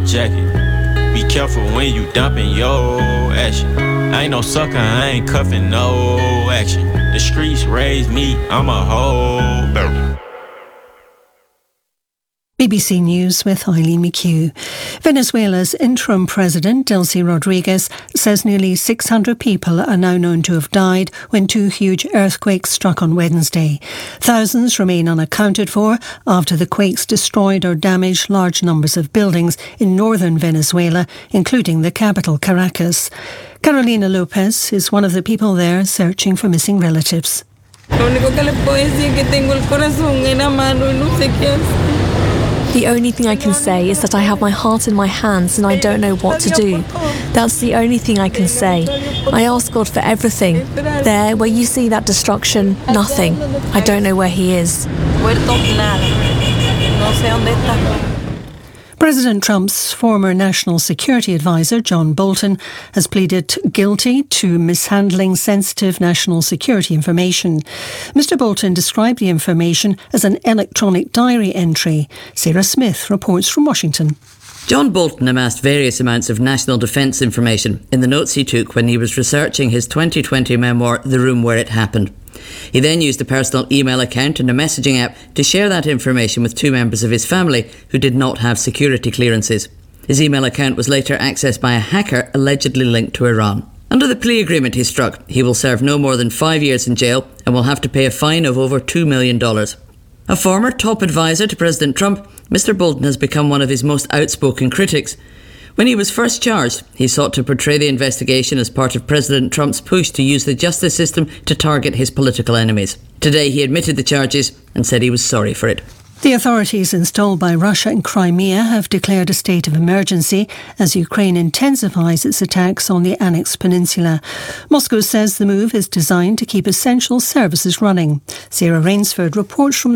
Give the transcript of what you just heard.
jacket. Be careful when you dumping your action. I ain't no sucker, I ain't cuffing no action. The streets raised me, I'm a hoe. BBC News with Eileen McHugh. Venezuela's interim president, Delcy Rodriguez, says nearly 600 people are now known to have died when two huge earthquakes struck on Wednesday. Thousands remain unaccounted for after the quakes destroyed or damaged large numbers of buildings in northern Venezuela, including the capital, Caracas. Carolina Lopez is one of the people there searching for missing relatives. The only thing I can say is that I have my heart in my hands and I don't know what to do. That's the only thing I can say. I ask God for everything. There, where you see that destruction, nothing. I don't know where He is. President Trump's former national security advisor, John Bolton, has pleaded guilty to mishandling sensitive national security information. Mr. Bolton described the information as an electronic diary entry. Sarah Smith reports from Washington. John Bolton amassed various amounts of national defence information in the notes he took when he was researching his 2020 memoir, The Room Where It Happened. He then used a personal email account and a messaging app to share that information with two members of his family who did not have security clearances. His email account was later accessed by a hacker allegedly linked to Iran. Under the plea agreement he struck, he will serve no more than 5 years in jail and will have to pay a fine of over $2 million. A former top advisor to President Trump, Mr. Bolton has become one of his most outspoken critics. When he was first charged, he sought to portray the investigation as part of President Trump's push to use the justice system to target his political enemies. Today he admitted the charges and said he was sorry for it. The authorities installed by Russia in Crimea have declared a state of emergency as Ukraine intensifies its attacks on the annexed peninsula. Moscow says the move is designed to keep essential services running. Sarah Rainsford reports from